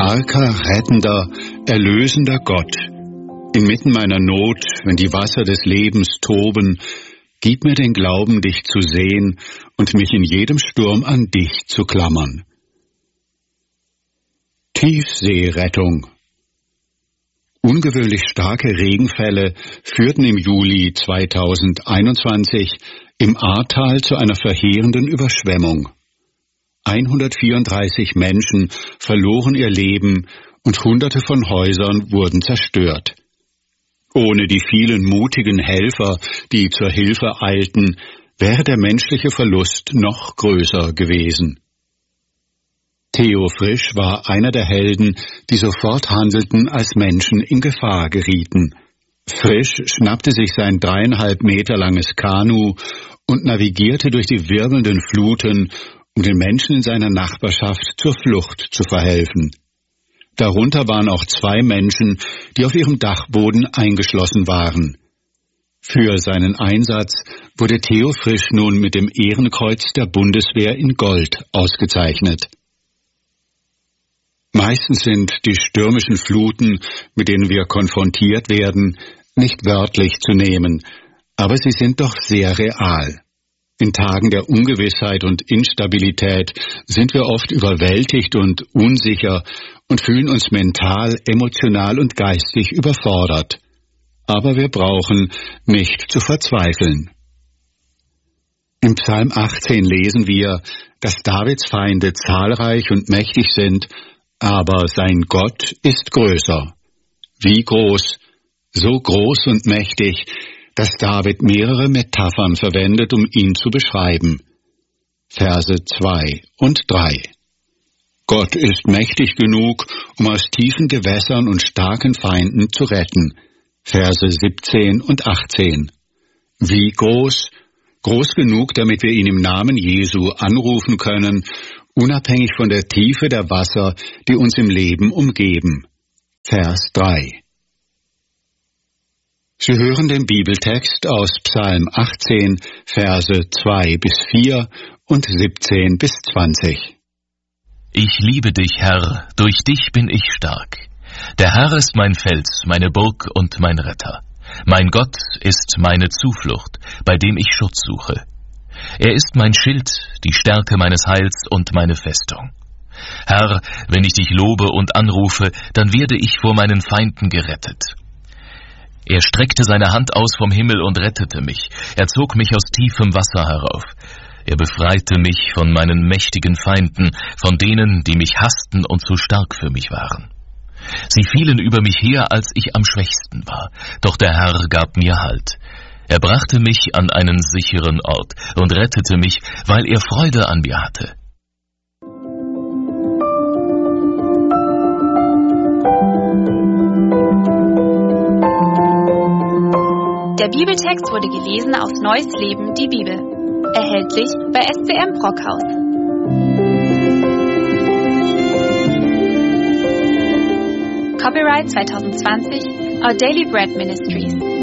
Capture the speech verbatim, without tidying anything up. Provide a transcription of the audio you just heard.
Starker, rettender, erlösender Gott, inmitten meiner Not, wenn die Wasser des Lebens toben, gib mir den Glauben, dich zu sehen und mich in jedem Sturm an dich zu klammern. Tiefseerettung. Ungewöhnlich starke Regenfälle führten im Juli zweitausendeinundzwanzig im Ahrtal zu einer verheerenden Überschwemmung. hundertvierunddreißig Menschen verloren ihr Leben und Hunderte von Häusern wurden zerstört. Ohne die vielen mutigen Helfer, die zur Hilfe eilten, wäre der menschliche Verlust noch größer gewesen. Theo Frisch war einer der Helden, die sofort handelten, als Menschen in Gefahr gerieten. Frisch schnappte sich sein dreieinhalb Meter langes Kanu und navigierte durch die wirbelnden Fluten, um den Menschen in seiner Nachbarschaft zur Flucht zu verhelfen. Darunter waren auch zwei Menschen, die auf ihrem Dachboden eingeschlossen waren. Für seinen Einsatz wurde Theo Frisch nun mit dem Ehrenkreuz der Bundeswehr in Gold ausgezeichnet. Meistens sind die stürmischen Fluten, mit denen wir konfrontiert werden, nicht wörtlich zu nehmen, aber sie sind doch sehr real. In Tagen der Ungewissheit und Instabilität sind wir oft überwältigt und unsicher und fühlen uns mental, emotional und geistig überfordert. Aber wir brauchen nicht zu verzweifeln. Im Psalm achtzehn lesen wir, dass Davids Feinde zahlreich und mächtig sind, aber sein Gott ist größer. Wie groß? So groß und mächtig, dass David mehrere Metaphern verwendet, um ihn zu beschreiben. Verse zwei und drei. Gott ist mächtig genug, um aus tiefen Gewässern und starken Feinden zu retten. Verse siebzehn und achtzehn. Wie groß? Groß genug, damit wir ihn im Namen Jesu anrufen können, unabhängig von der Tiefe der Wasser, die uns im Leben umgeben. Vers drei. Sie hören den Bibeltext aus Psalm achtzehn, Verse zwei bis vier und siebzehn bis zwanzig. Ich liebe dich, Herr, durch dich bin ich stark. Der Herr ist mein Fels, meine Burg und mein Retter. Mein Gott ist meine Zuflucht, bei dem ich Schutz suche. Er ist mein Schild, die Stärke meines Heils und meine Festung. Herr, wenn ich dich lobe und anrufe, dann werde ich vor meinen Feinden gerettet. Er streckte seine Hand aus vom Himmel und rettete mich. Er zog mich aus tiefem Wasser herauf. Er befreite mich von meinen mächtigen Feinden, von denen, die mich hassten und zu stark für mich waren. Sie fielen über mich her, als ich am schwächsten war, doch der Herr gab mir Halt. Er brachte mich an einen sicheren Ort und rettete mich, weil er Freude an mir hatte. Der Bibeltext wurde gelesen aus Neues Leben, die Bibel. Erhältlich bei S C M Brockhaus. Copyright zwanzig zwanzig, Our Daily Bread Ministries.